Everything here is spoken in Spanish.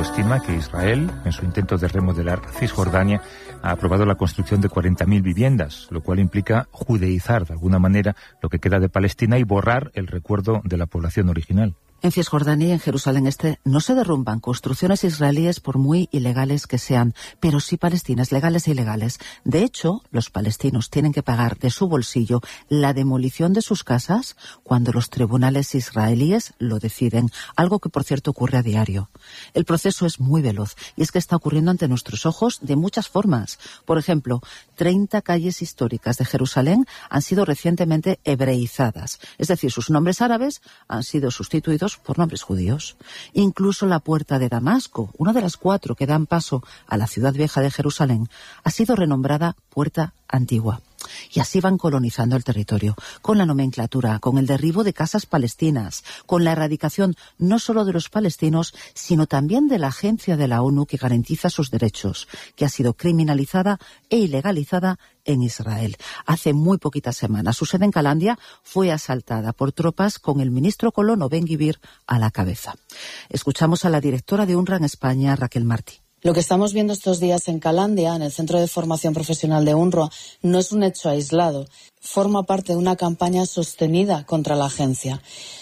estima que Israel, en su intento de remodelar Cisjordania, ha aprobado la construcción de 40.000 viviendas, lo cual implica judeizar de alguna manera lo que queda de Palestina y borrar el recuerdo de la población original. En Cisjordania y en Jerusalén Este no se derrumban construcciones israelíes por muy ilegales que sean, pero sí palestinas, legales e ilegales. De hecho, los palestinos tienen que pagar de su bolsillo la demolición de sus casas cuando los tribunales israelíes lo deciden, algo que por cierto ocurre a diario. El proceso es muy veloz y es que está ocurriendo ante nuestros ojos de muchas formas. Por ejemplo, 30 calles históricas de Jerusalén han sido recientemente hebreizadas, es decir, sus nombres árabes han sido sustituidos por nombres judíos. Incluso la puerta de Damasco, una de las 4 que dan paso a la ciudad vieja de Jerusalén, ha sido renombrada Puerta Antigua. Y así van colonizando el territorio, con la nomenclatura, con el derribo de casas palestinas, con la erradicación no solo de los palestinos, sino también de la agencia de la ONU que garantiza sus derechos, que ha sido criminalizada e ilegalizada en Israel. Hace muy poquitas semanas, su sede en Calandia fue asaltada por tropas con el ministro colono Ben-Gvir a la cabeza. Escuchamos a la directora de UNRWA en España, Raquel Martí. Lo que estamos viendo estos días en Calandia, en el Centro de Formación Profesional de UNRWA, no es un hecho aislado. Forma parte de una campaña sostenida contra la agencia.